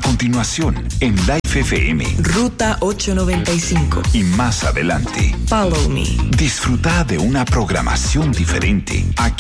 A continuación, en Life FM, Ruta 895. Y más adelante, Follow Me. Disfruta de una programación diferente aquí